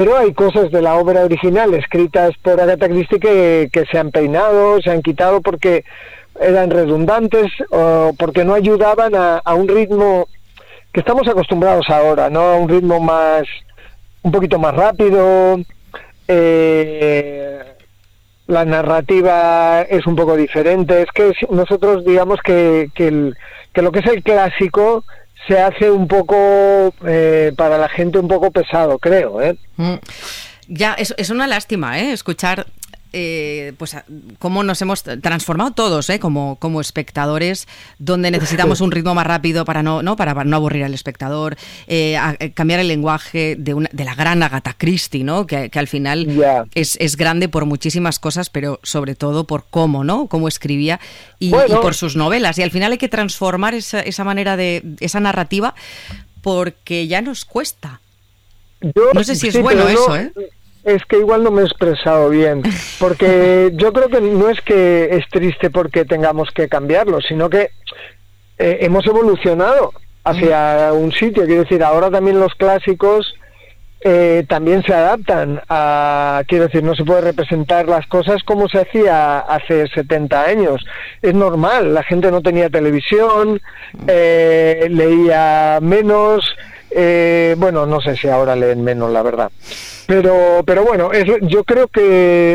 pero hay cosas de la obra original escritas por Agatha Christie que se han peinado, se han quitado porque eran redundantes o porque no ayudaban a un ritmo que estamos acostumbrados ahora, ¿no? A un ritmo un poquito más rápido. La narrativa es un poco diferente. Es que nosotros digamos que lo que es el clásico se hace un poco para la gente un poco pesado, creo, ¿eh? Ya, es una lástima, escuchar pues cómo nos hemos transformado todos, como espectadores, donde necesitamos un ritmo más rápido para no aburrir al espectador, cambiar el lenguaje de la gran Agatha Christie, ¿no? Que al final es grande por muchísimas cosas, pero sobre todo por cómo escribía y por sus novelas. Y al final hay que transformar esa manera esa narrativa porque ya nos cuesta. No sé si es bueno eso, ¿eh? Es que igual no me he expresado bien, porque yo creo que no es que es triste porque tengamos que cambiarlo, sino que hemos evolucionado hacia un sitio. Quiero decir, ahora también los clásicos también se adaptan quiero decir, no se puede representar las cosas como se hacía hace 70 años. Es normal, la gente no tenía televisión, leía menos. Bueno, no sé si ahora leen menos, la verdad. Pero bueno, yo creo que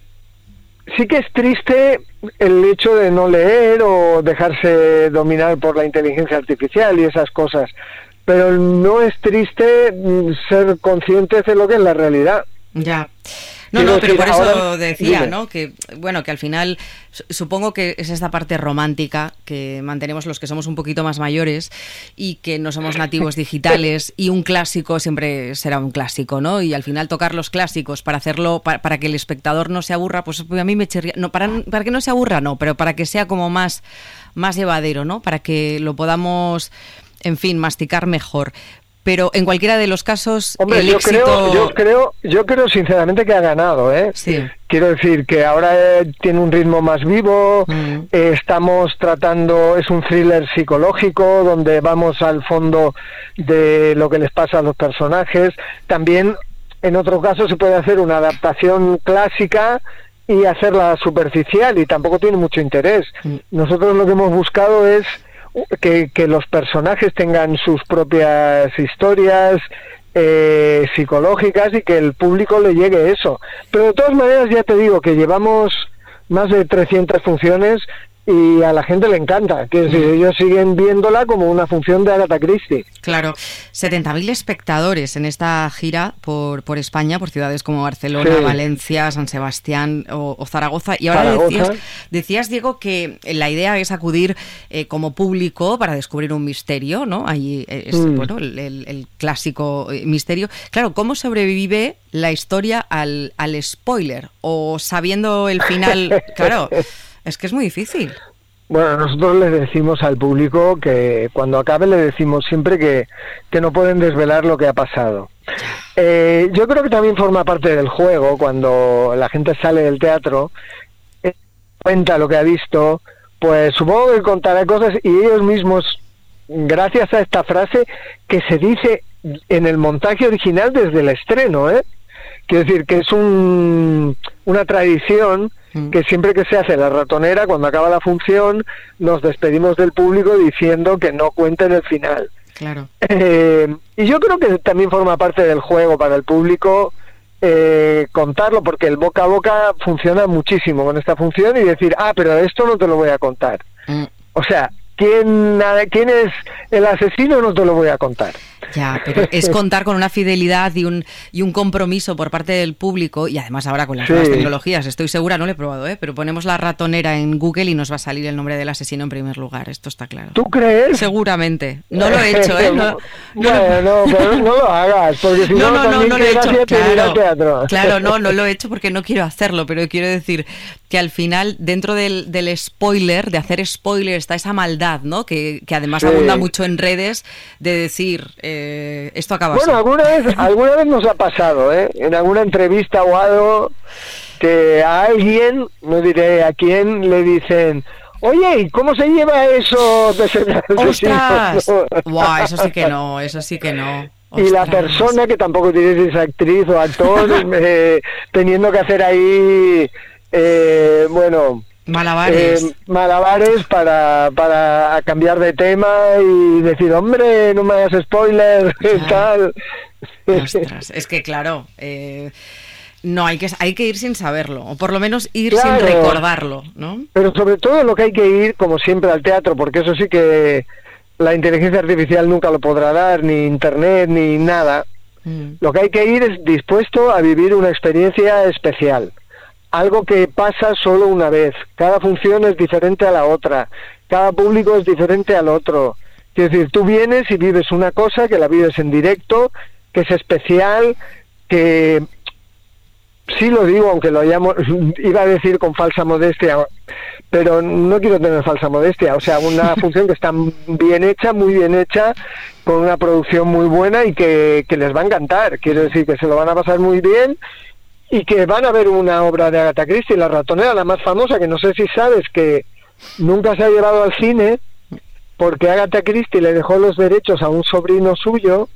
sí que es triste el hecho de no leer o dejarse dominar por la inteligencia artificial y esas cosas. Pero no es triste ser conscientes de lo que es la realidad. Ya. No, pero por eso decía, ¿no? Que al final supongo que es esta parte romántica que mantenemos los que somos un poquito más mayores y que no somos nativos digitales, y un clásico siempre será un clásico, ¿no? Y al final tocar los clásicos para hacerlo, para que el espectador no se aburra, pues a mí me chirría, no, para que no se aburra, no, pero para que sea como más llevadero, ¿no? Para que lo podamos, en fin, masticar mejor. Pero en cualquiera de los casos, hombre, el éxito... yo creo sinceramente que ha ganado, ¿eh? Sí. Quiero decir que ahora tiene un ritmo más vivo, estamos tratando, es un thriller psicológico donde vamos al fondo de lo que les pasa a los personajes. También, en otro caso, se puede hacer una adaptación clásica y hacerla superficial, y tampoco tiene mucho interés. Nosotros lo que hemos buscado es que los personajes tengan sus propias historias psicológicas y que el público le llegue eso. Pero de todas maneras, ya te digo que llevamos más de 300 funciones y a la gente le encanta. Quiero decir, ellos siguen viéndola como una función de Agatha Christie. Claro, 70.000 espectadores en esta gira por España, por ciudades como Barcelona, sí, Valencia, San Sebastián o Zaragoza. Y ahora decías, Diego, que la idea es acudir como público para descubrir un misterio, ¿no? Ahí es el clásico misterio. Claro, ¿cómo sobrevive la historia al spoiler? O sabiendo el final, claro... Es que es muy difícil. Bueno, nosotros le decimos al público que cuando acabe le decimos siempre que no pueden desvelar lo que ha pasado. Yo creo que también forma parte del juego cuando la gente sale del teatro, cuenta lo que ha visto, pues supongo que contará cosas y ellos mismos, gracias a esta frase que se dice en el montaje original desde el estreno, quiero decir que es una tradición que siempre que se hace la ratonera, cuando acaba la función, nos despedimos del público diciendo que no cuenten el final. Claro. Y yo creo que también forma parte del juego para el público contarlo, porque el boca a boca funciona muchísimo con esta función y decir, pero esto no te lo voy a contar. O sea, ¿quién es el asesino? No te lo voy a contar. Ya, pero es contar con una fidelidad y un compromiso por parte del público, y además ahora con las nuevas tecnologías, estoy segura, no lo he probado, pero ponemos la ratonera en Google y nos va a salir el nombre del asesino en primer lugar, esto está claro. ¿Tú crees? Seguramente. No lo he hecho, No, pero no lo hagas, porque si no lo he hecho. Claro, no lo he hecho porque no quiero hacerlo, pero quiero decir que al final, dentro del spoiler, de hacer spoiler, está esa maldad, ¿no? Que además abunda mucho en redes, de decir... esto acaba así. Bueno, alguna vez nos ha pasado, en alguna entrevista o algo, que a alguien, no diré a quién, le dicen, oye, ¿y cómo se lleva eso de ser asesino? ¡Ostras! Buah, eso sí que no. Y la persona que tampoco tiene si es actriz o actor, teniendo que hacer ahí, malabares para cambiar de tema y decir, hombre, no me hagas spoilers, ¿qué tal? Ostras, es que claro, no hay que ir sin saberlo, o por lo menos ir sin recordarlo, ¿no? Pero sobre todo lo que hay que ir, como siempre, al teatro, porque eso sí que la inteligencia artificial nunca lo podrá dar, ni internet, ni nada. Lo que hay que ir es dispuesto a vivir una experiencia especial. Algo que pasa solo una vez. Cada función es diferente a la otra. Cada público es diferente al otro. Es decir, tú vienes y vives una cosa que la vives en directo, que es especial, que... Sí lo digo, aunque lo iba a decir con falsa modestia, pero no quiero tener falsa modestia. O sea, una función que está bien hecha, muy bien hecha, con una producción muy buena y que les va a encantar. Quiero decir que se lo van a pasar muy bien y que van a ver una obra de Agatha Christie, La ratonera, la más famosa, que no sé si sabes que nunca se ha llevado al cine porque Agatha Christie le dejó los derechos a un sobrino suyo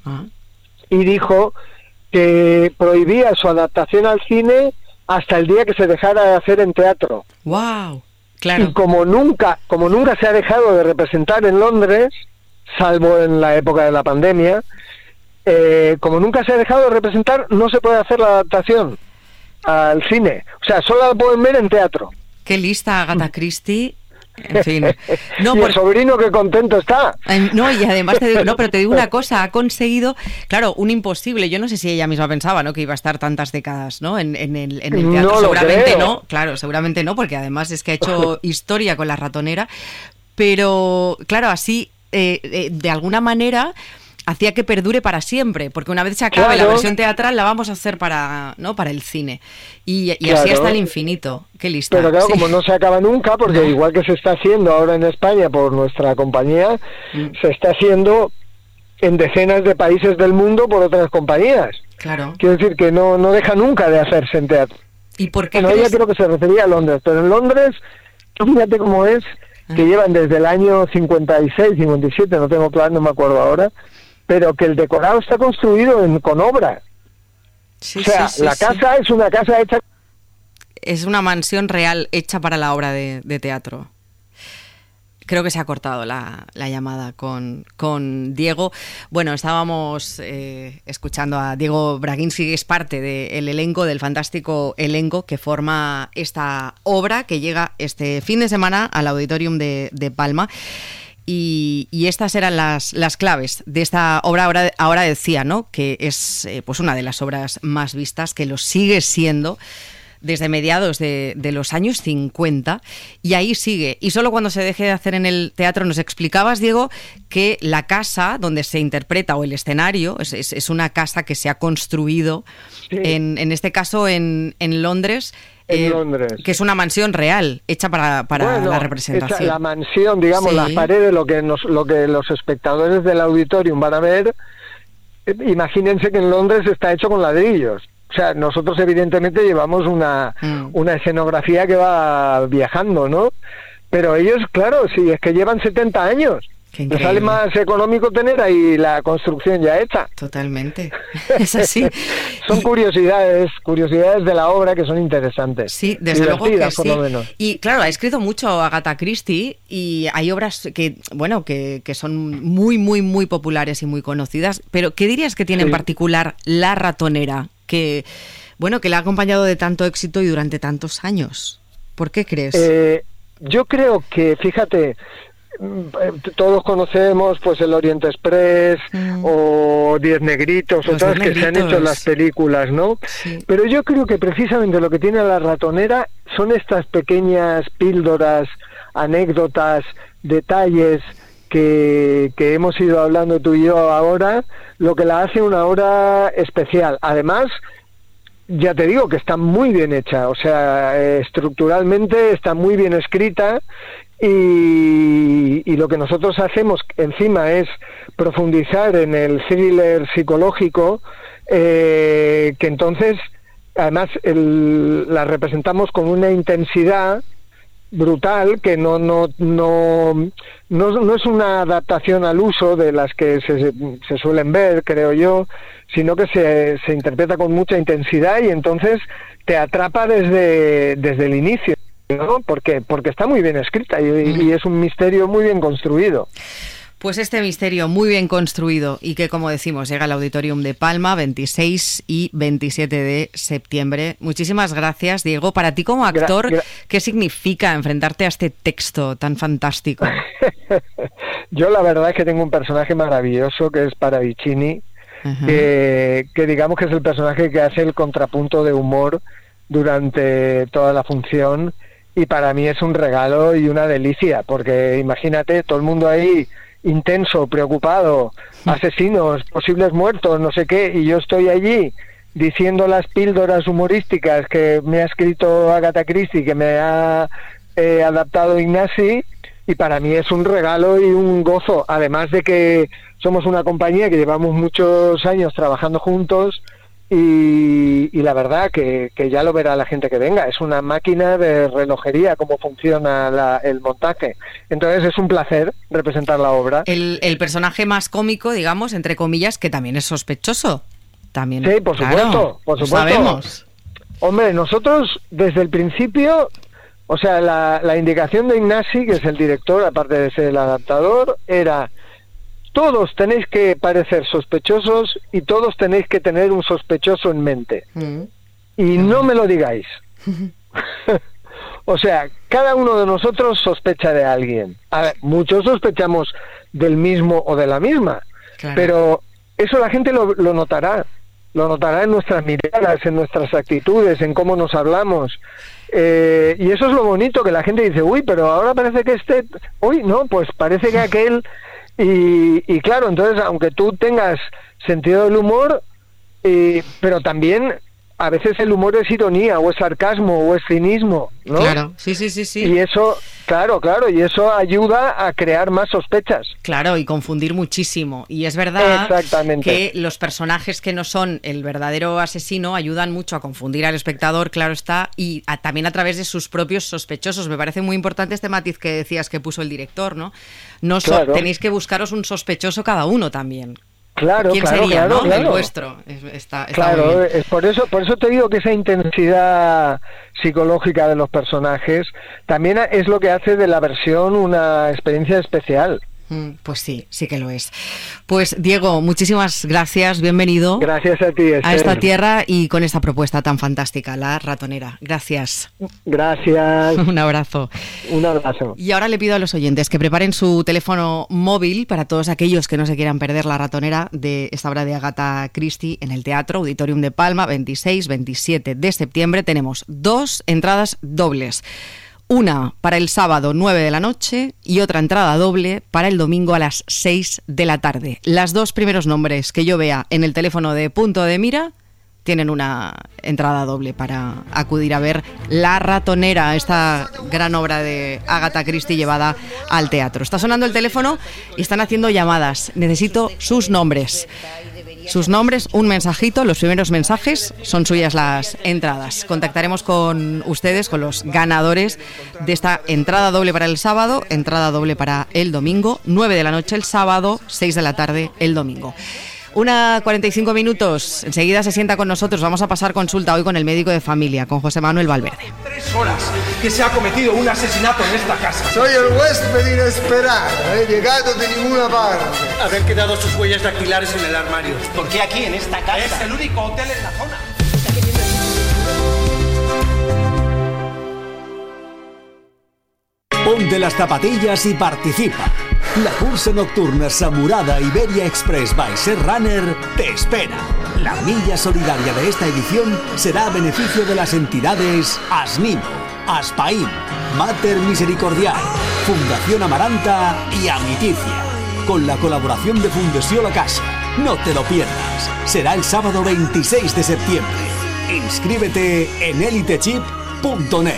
y dijo que prohibía su adaptación al cine hasta el día que se dejara de hacer en teatro. ¡Wow! Claro. Y como nunca se ha dejado de representar en Londres, salvo en la época de la pandemia, como nunca se ha dejado de representar, no se puede hacer la adaptación al cine. O sea, solo la pueden ver en teatro. ¡Qué lista, Agatha Christie! En fin. No, y el sobrino que contento está. No, y además pero te digo una cosa, ha conseguido, claro, un imposible. Yo no sé si ella misma pensaba, ¿no?, que iba a estar tantas décadas, ¿no?, en el teatro. No, seguramente no, claro, seguramente no, porque además es que ha hecho historia con La ratonera. Pero, claro, así, de alguna manera hacía que perdure para siempre, porque una vez se acabe la versión teatral la vamos a hacer para el cine y así hasta el infinito. Qué lista. Pero claro, como no se acaba nunca, porque igual que se está haciendo ahora en España por nuestra compañía, se está haciendo en decenas de países del mundo por otras compañías. Claro. Quiero decir que no deja nunca de hacerse en teatro. ¿Y por qué? Ella creo que se refería a Londres, pero en Londres, fíjate cómo es, que llevan desde el año 56, 57, no tengo claro, no me acuerdo ahora, pero que el decorado está construido con obra. Sí, o sea, la casa es una casa hecha... Es una mansión real hecha para la obra de teatro. Creo que se ha cortado la llamada con Diego. Bueno, estábamos escuchando a Diego Braginsky, que es parte del elenco, del fantástico elenco que forma esta obra que llega este fin de semana al Auditorium de Palma. Y estas eran las claves de esta obra. Ahora decía, ¿no?, que es pues una de las obras más vistas, que lo sigue siendo desde mediados de los años 50, y ahí sigue. Y solo cuando se deje de hacer en el teatro. Nos explicabas, Diego, que la casa donde se interpreta, o el escenario, es una casa que se ha construido, en este caso en Londres. Londres. Que es una mansión real, hecha para la representación. La mansión, digamos, las paredes, lo que los espectadores del auditorium van a ver, imagínense que en Londres está hecho con ladrillos. O sea, nosotros evidentemente llevamos una escenografía que va viajando, ¿no? Pero ellos, claro, sí, es que llevan 70 años. Les sale más económico tener ahí la construcción ya hecha. Totalmente. Es así. Son curiosidades de la obra que son interesantes. Sí, desde luego que sí. Por lo menos. Y claro, ha escrito mucho Agatha Christie y hay obras que son muy, muy, muy populares y muy conocidas. Pero ¿qué dirías que tiene en particular La ratonera? Que le ha acompañado de tanto éxito y durante tantos años. ¿Por qué crees? Yo creo que, fíjate, todos conocemos pues el Orient Express o 10 negritos, otras que se han hecho en las películas, ¿no? Sí. Pero yo creo que precisamente lo que tiene La ratonera son estas pequeñas píldoras, anécdotas, detalles que hemos ido hablando tú y yo ahora, lo que la hace una obra especial. Además, ya te digo que está muy bien hecha, o sea, estructuralmente está muy bien escrita. Y lo que nosotros hacemos encima es profundizar en el thriller psicológico, que entonces además la representamos con una intensidad brutal, que no es una adaptación al uso de las que se suelen ver, creo yo, sino que se interpreta con mucha intensidad y entonces te atrapa desde el inicio, ¿no? Porque está muy bien escrita y es un misterio muy bien construido. Pues este misterio muy bien construido y que, como decimos, llega al Auditorium de Palma 26 y 27 de septiembre. Muchísimas gracias, Diego. Para ti como actor, ¿qué significa enfrentarte a este texto tan fantástico? Yo la verdad es que tengo un personaje maravilloso que es Paravicini, que digamos que es el personaje que hace el contrapunto de humor durante toda la función y para mí es un regalo y una delicia, porque imagínate, todo el mundo ahí intenso, preocupado, asesinos, posibles muertos, no sé qué, y yo estoy allí diciendo las píldoras humorísticas que me ha escrito Agatha Christie, que me ha adaptado Ignasi, y para mí es un regalo y un gozo, además de que somos una compañía que llevamos muchos años trabajando juntos y la verdad que ya lo verá la gente que venga, es una máquina de relojería cómo funciona el montaje, entonces es un placer representar la obra. El personaje más cómico, digamos, entre comillas, que también es sospechoso. También, sí, por supuesto, por supuesto. Sabemos. Hombre, nosotros desde el principio, o sea, la indicación de Ignasi, que es el director, aparte de ser el adaptador, era: todos tenéis que parecer sospechosos y todos tenéis que tener un sospechoso en mente. Y no me lo digáis. O sea, cada uno de nosotros sospecha de alguien. A ver, muchos sospechamos del mismo o de la misma, claro. Pero eso la gente lo notará. Lo notará en nuestras miradas, en nuestras actitudes, en cómo nos hablamos. Y eso es lo bonito, que la gente dice: uy, pero ahora parece que uy, no, pues parece que aquel... Y claro, entonces, aunque tú tengas sentido del humor, pero también a veces el humor es ironía, o es sarcasmo, o es cinismo, ¿no? Claro, sí. Y eso, claro, y eso ayuda a crear más sospechas. Claro, y confundir muchísimo. Y es verdad que los personajes que no son el verdadero asesino ayudan mucho a confundir al espectador, claro está, y también a través de sus propios sospechosos. Me parece muy importante este matiz que decías que puso el director, ¿no? Tenéis que buscaros un sospechoso cada uno también. Claro, ¿quién sería, ¿no? El vuestro. Está claro, es por eso te digo que esa intensidad psicológica de los personajes también es lo que hace de la versión una experiencia especial. Pues sí que lo es. Pues Diego, muchísimas gracias, bienvenido. Gracias a ti, Esther. A esta tierra y con esta propuesta tan fantástica, La Ratonera. Gracias. Gracias. Un abrazo. Un abrazo. Y ahora le pido a los oyentes que preparen su teléfono móvil para todos aquellos que no se quieran perder La Ratonera de esta obra de Agatha Christie en el Teatro Auditorium de Palma, 26-27 de septiembre. Tenemos 2 entradas dobles. Una para el sábado 9 de la noche y otra entrada doble para el domingo a las 6 de la tarde. Las 2 primeros nombres que yo vea en el teléfono de Punto de Mira tienen una entrada doble para acudir a ver La Ratonera, esta gran obra de Agatha Christie llevada al teatro. Está sonando el teléfono y están haciendo llamadas. Necesito sus nombres. Sus nombres, un mensajito, los primeros mensajes, son suyas las entradas. Contactaremos con ustedes, con los ganadores de esta entrada doble para el sábado, entrada doble para el domingo, 9 de la noche el sábado, 6 de la tarde el domingo. 1:45. Enseguida se sienta con nosotros. Vamos a pasar consulta hoy con el médico de familia, con José Manuel Valverde. 3 horas que se ha cometido un asesinato en esta casa. Soy el huésped inesperado, he llegado de ninguna parte. Haber quedado sus huellas dactilares en el armario. ¿Por qué aquí, en esta casa? Es el único hotel en la zona. Ponte las zapatillas y participa. La cursa nocturna Samurada Iberia Express by Serrunner te espera. La milla solidaria de esta edición será a beneficio de las entidades ASNIMO, ASPAIM, Mater Misericordial, Fundación Amaranta y Amiticia, con la colaboración de Fundació La Caixa. No te lo pierdas. Será el sábado 26 de septiembre. Inscríbete en elitechip.net.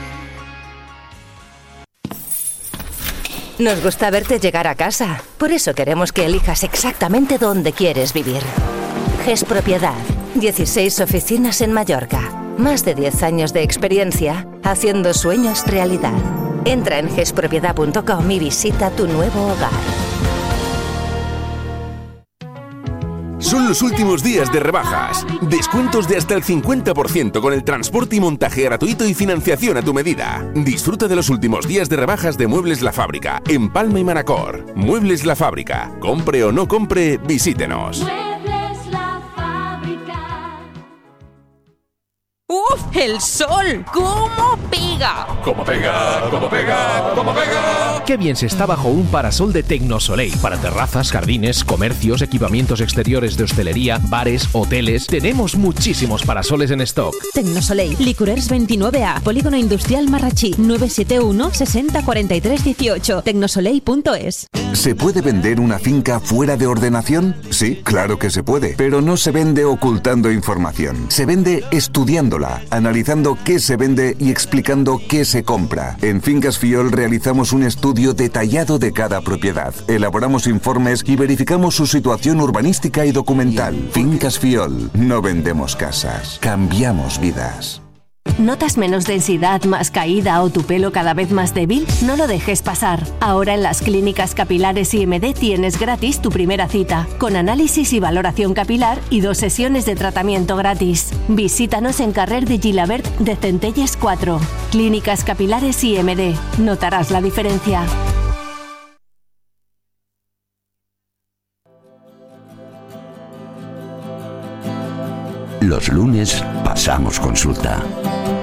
Nos gusta verte llegar a casa. Por eso queremos que elijas exactamente dónde quieres vivir. GES Propiedad. 16 oficinas en Mallorca. Más de 10 años de experiencia haciendo sueños realidad. Entra en gespropiedad.com y visita tu nuevo hogar. Son los últimos días de rebajas. Descuentos de hasta el 50% con el transporte y montaje gratuito y financiación a tu medida. Disfruta de los últimos días de rebajas de Muebles La Fábrica en Palma y Manacor. Muebles La Fábrica. Compre o no compre, visítenos. ¡Uf! ¡El sol! ¿Cómo pega? ¡Cómo pega! ¡Cómo pega! ¡Cómo pega! Qué bien se está bajo un parasol de Tecnosoleil. Para terrazas, jardines, comercios, equipamientos exteriores de hostelería, bares, hoteles. Tenemos muchísimos parasoles en stock. Tecnosoleil, Licourers 29A, Polígono Industrial Marrachí, 971 60 43 18, tecnosoleil.es. ¿Se puede vender una finca fuera de ordenación? Sí, claro que se puede, pero no se vende ocultando información. Se vende estudiándola, analizando qué se vende y explicando qué se compra. En Fincas Fiol realizamos un estudio detallado de cada propiedad. Elaboramos informes y verificamos su situación urbanística y documental. Fincas Fiol, no vendemos casas, cambiamos vidas. ¿Notas menos densidad, más caída o tu pelo cada vez más débil? No lo dejes pasar. Ahora en las clínicas capilares IMD tienes gratis tu primera cita, con análisis y valoración capilar y 2 sesiones de tratamiento gratis. Visítanos en Carrer de Gilabert de Centelles 4. Clínicas capilares IMD. Notarás la diferencia. Los lunes pasamos consulta.